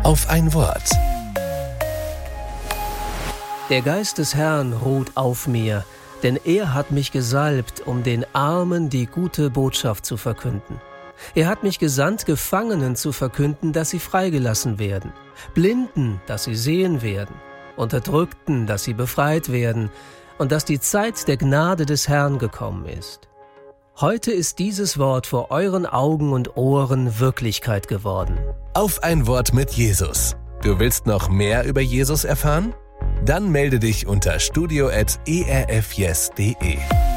Auf ein Wort. Der Geist des Herrn ruht auf mir, denn er hat mich gesalbt, um den Armen die gute Botschaft zu verkünden. Er hat mich gesandt, Gefangenen zu verkünden, dass sie freigelassen werden, Blinden, dass sie sehen werden, Unterdrückten, dass sie befreit werden und dass die Zeit der Gnade des Herrn gekommen ist. Heute ist dieses Wort vor euren Augen und Ohren Wirklichkeit geworden. Auf ein Wort mit Jesus. Du willst noch mehr über Jesus erfahren? Dann melde dich unter studio@erfyes.de.